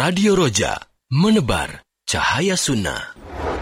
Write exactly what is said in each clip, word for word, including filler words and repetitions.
Radio Roja, menebar cahaya sunnah.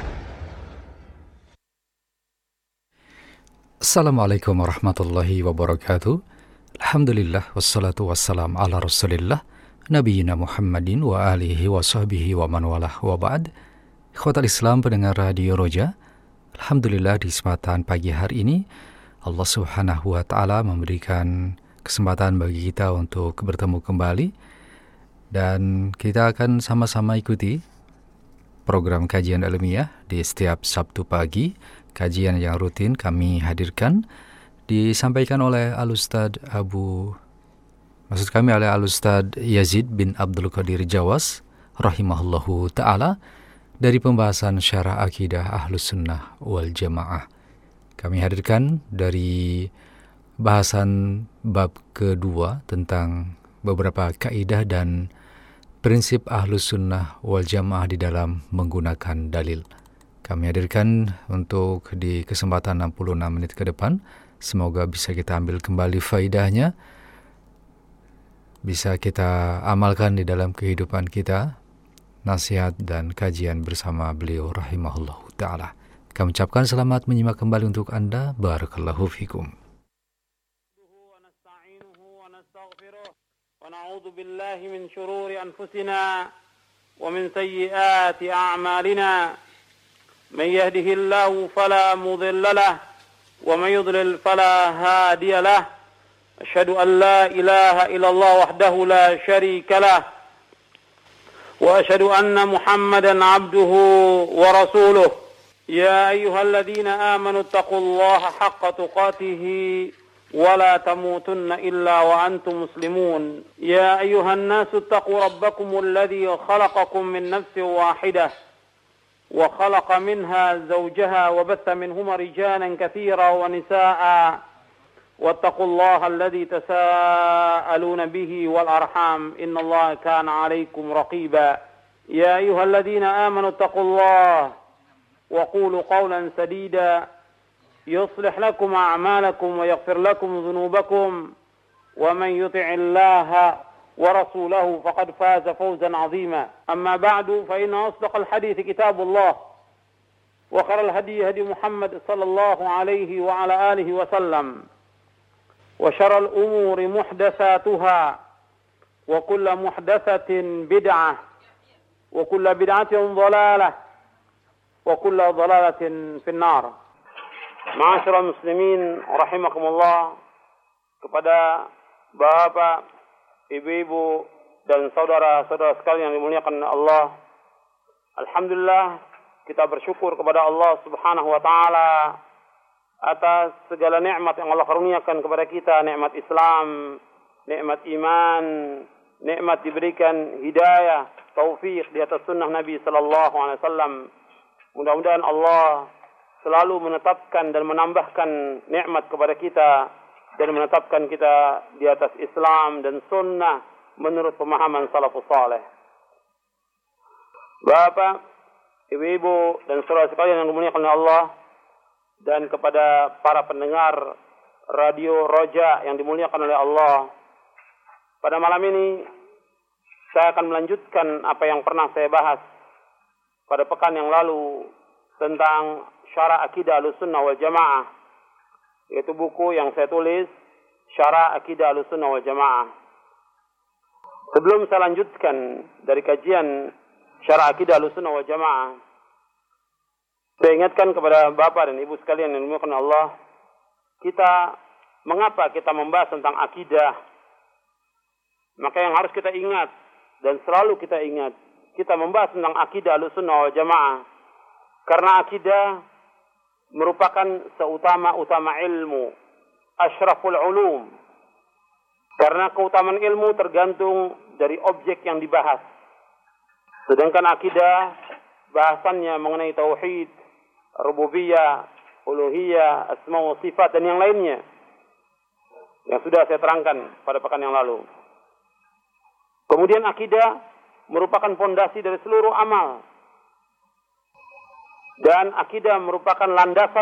Assalamualaikum warahmatullahi wabarakatuh. Alhamdulillah wassalatu wassalam ala rasulillah Nabiyina Muhammadin wa alihi wa sahbihi wa man walah wa ba'd. Ikhwatal Islam pendengar Radio Roja, alhamdulillah di kesempatan pagi hari ini Allah Subhanahu wa taala memberikan kesempatan bagi kita untuk bertemu kembali, dan kita akan sama-sama ikuti program kajian ilmiah di setiap Sabtu pagi. Kajian yang rutin kami hadirkan disampaikan oleh Al-Ustadz Abu Maksud kami oleh Al-Ustadz Yazid bin Abdul Qadir Jawas rahimahullahu ta'ala dari pembahasan syarah akidah Ahlus Sunnah wal Jamaah. Kami hadirkan dari bahasan bab kedua tentang beberapa kaidah dan prinsip Ahlus Sunnah wal Jamaah di dalam menggunakan dalil. Kami hadirkan untuk di kesempatan enam puluh enam menit ke depan. Semoga bisa kita ambil kembali faidahnya, bisa kita amalkan di dalam kehidupan kita, nasihat dan kajian bersama beliau rahimahullahu ta'ala. Kami ucapkan selamat menyimak kembali untuk Anda. Barakallahu fikum. ونعوذ بالله من شرور أنفسنا ومن سيئات أعمالنا من يهده الله فلا مضل له ومن يضلل فلا هادي له أشهد أن لا إله إلا الله وحده لا شريك له وأشهد أن محمدا عبده ورسوله يا أيها الذين آمنوا اتقوا الله حق تقاته ولا تموتن إلا وأنتم مسلمون يا أيها الناس اتقوا ربكم الذي خلقكم من نفس واحدة وخلق منها زوجها وبث منهما رجالا كثيرا ونساء واتقوا الله الذي تساءلون به والأرحام إن الله كان عليكم رقيبا يا أيها الذين آمنوا اتقوا الله وقولوا قولا سديدا يصلح لكم أعمالكم ويغفر لكم ذنوبكم ومن يطع الله ورسوله فقد فاز فوزا عظيما أما بعد فإن أصدق الحديث كتاب الله وخير الهدي هدي محمد صلى الله عليه وعلى آله وسلم وشر الأمور محدثاتها وكل محدثة بدعة وكل بدعة ضلالة وكل ضلالة في النار. Ma'asyiral muslimin rahimakumullah, kepada bapak, ibu-ibu dan saudara-saudara sekalian yang dimuliakan Allah, alhamdulillah kita bersyukur kepada Allah Subhanahu wa taala atas segala nikmat yang Allah karuniakan kepada kita, nikmat Islam, nikmat iman, nikmat diberikan hidayah, taufik di atas sunnah Nabi sallallahu alaihi wasallam. Mudah-mudahan Allah selalu menetapkan dan menambahkan nikmat kepada kita dan menetapkan kita di atas Islam dan sunnah menurut pemahaman salafus saleh. Bapak, ibu-ibu dan saudara sekalian yang dimuliakan oleh Allah, dan kepada para pendengar Radio Roja yang dimuliakan oleh Allah, pada malam ini saya akan melanjutkan apa yang pernah saya bahas pada pekan yang lalu tentang Syarah Akidah Ahlussunnah wal Jamaah, yaitu buku yang saya tulis, Syarah Akidah Ahlussunnah wal Jamaah. Sebelum saya lanjutkan dari kajian Syarah Akidah Ahlussunnah wal Jamaah, saya ingatkan kepada Bapak dan Ibu sekalian yang dimuliakan Allah, kita mengapa kita membahas tentang akidah? Maka yang harus kita ingat dan selalu kita ingat, kita membahas tentang akidah Ahlussunnah wal Jamaah karena akidah merupakan seutama-utama ilmu, asyraful ulum. Karena keutamaan ilmu tergantung dari objek yang dibahas. Sedangkan akidah bahasannya mengenai tauhid, rububiyah, uluhiyah, asma wa sifat dan yang lainnya, yang sudah saya terangkan pada pekan yang lalu. Kemudian akidah merupakan fondasi dari seluruh amal. Dan akidah merupakan landasan